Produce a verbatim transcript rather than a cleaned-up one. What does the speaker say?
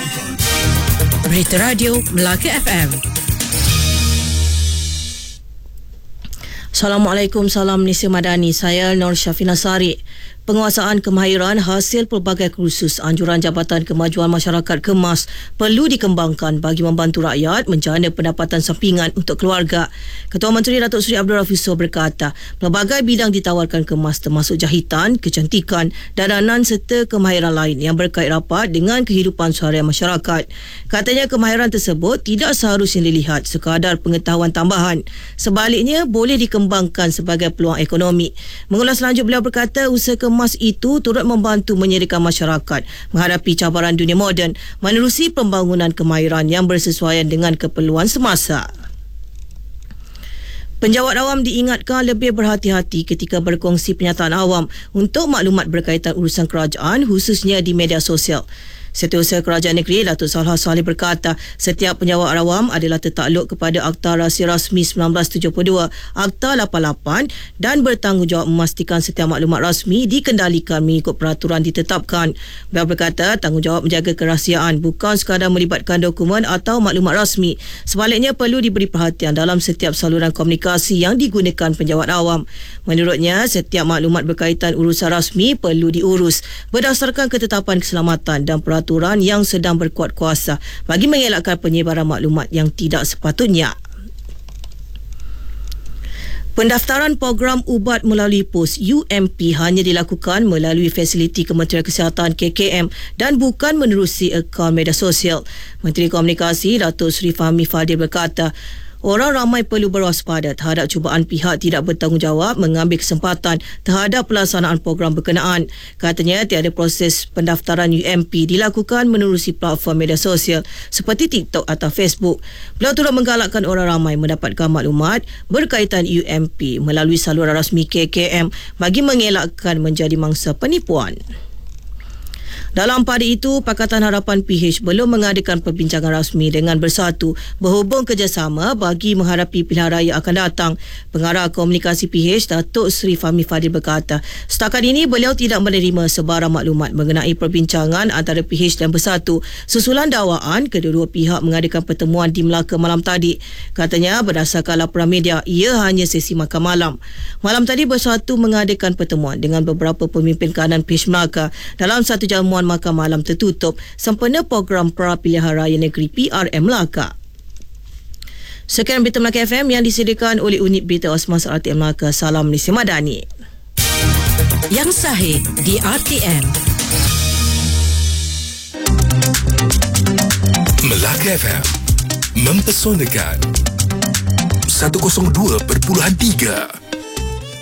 Berita Radio Melaka F M. Assalamualaikum, salam Malaysia Madani. Saya Nur Syafina Sari. Penguasaan kemahiran hasil pelbagai kursus anjuran Jabatan Kemajuan Masyarakat Kemas perlu dikembangkan bagi membantu rakyat menjana pendapatan sampingan untuk keluarga. Ketua Menteri Datuk Seri Abdul Rafiq berkata, pelbagai bidang ditawarkan Kemas termasuk jahitan, kecantikan, dadanan serta kemahiran lain yang berkait rapat dengan kehidupan seharian masyarakat. Katanya kemahiran tersebut tidak seharusnya dilihat sekadar pengetahuan tambahan. Sebaliknya boleh dikembangkan sebagai peluang ekonomi. Mengulas lanjut, beliau berkata usaha Kemas itu turut membantu menyediakan masyarakat menghadapi cabaran dunia moden menerusi pembangunan kemahiran yang bersesuaian dengan keperluan semasa. Penjawat awam diingatkan lebih berhati-hati ketika berkongsi pernyataan awam untuk maklumat berkaitan urusan kerajaan khususnya di media sosial. Setiausaha Kerajaan Negeri Datuk Salha Saleh berkata, setiap penjawat awam adalah tertakluk kepada Akta Rahsia Rasmi seribu sembilan ratus tujuh puluh dua, Akta lapan puluh lapan dan bertanggungjawab memastikan setiap maklumat rasmi dikendalikan mengikut peraturan ditetapkan. Beliau berkata, tanggungjawab menjaga kerahsiaan bukan sekadar melibatkan dokumen atau maklumat rasmi. Sebaliknya perlu diberi perhatian dalam setiap saluran komunikasi yang digunakan penjawat awam. Menurutnya, setiap maklumat berkaitan urusan rasmi perlu diurus berdasarkan ketetapan keselamatan dan peraturan aturan yang sedang berkuat kuasa bagi mengelakkan penyebaran maklumat yang tidak sepatutnya. Pendaftaran program ubat melalui pos U M P hanya dilakukan melalui fasiliti Kementerian Kesihatan K K M dan bukan menerusi akaun media sosial. Menteri Komunikasi Datuk Seri Fahmi Fadil berkata, orang ramai perlu berwaspada terhadap cubaan pihak tidak bertanggungjawab mengambil kesempatan terhadap pelaksanaan program berkenaan. Katanya tiada proses pendaftaran U M P dilakukan menerusi platform media sosial seperti TikTok atau Facebook. Beliau turut menggalakkan orang ramai mendapatkan maklumat berkaitan U M P melalui saluran rasmi K K M bagi mengelakkan menjadi mangsa penipuan. Dalam pada itu, Pakatan Harapan P H belum mengadakan perbincangan rasmi dengan Bersatu berhubung kerjasama bagi menghadapi pilihan raya akan datang. Pengarah Komunikasi P H Datuk Seri Fahmi Fadil berkata, setakat ini beliau tidak menerima sebarang maklumat mengenai perbincangan antara P H dan Bersatu susulan dakwaan kedua-dua pihak mengadakan pertemuan di Melaka malam tadi. Katanya berdasarkan laporan media, ia hanya sesi makan malam. Malam tadi Bersatu mengadakan pertemuan dengan beberapa pemimpin kanan P H Melaka dalam satu jamuan makan malam tertutup sempena program Pra Pilihan Raya Negeri P R M Melaka. Sekian Berita Melaka F M yang disediakan oleh Unit Berita Osman R T M Melaka. Salam Malaysia Madani. Yang sahih di R T M. Melaka F M mempesonakan seratus dua perpuluhan tiga.